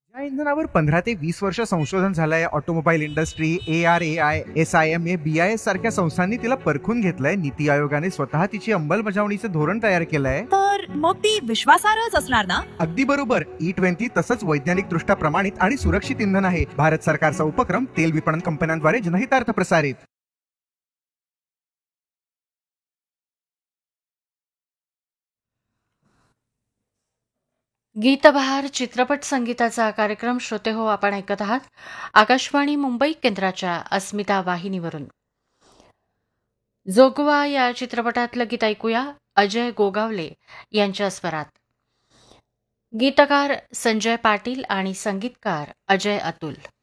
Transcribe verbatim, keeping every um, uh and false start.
या इंधनावर पंधरा ते वीस वर्ष संशोधन झालंय. Automobile industry, A R A I, S I M A, B I S सारख्या संस्थांनी तिला परखून घेतलंय. नीती आयोगाने स्वतः तिची अंमलबजावणीचं धोरण तयार केलंय. तर मग ती विश्वासार्हच असणार ना? अगदी बरोबर. ई ट्वेंटी तसंच वैज्ञानिक दृष्ट्या प्रमाणित आणि सुरक्षित इंधन आहे. भारत सरकारचा उपक्रम तेल विपणन कंपन्यांद्वारे जनहितार्थ प्रसारित. गीतबहार चित्रपट संगीताचा हा कार्यक्रम श्रोते हो आपण ऐकत आहात आकाशवाणी मुंबई केंद्राच्या अस्मिता वाहिनीवरून. जोगवा या चित्रपटातलं गीत ऐकूया अजय गोगावले यांच्या स्वरात. गीतकार संजय पाटील आणि संगीतकार अजय अतुल.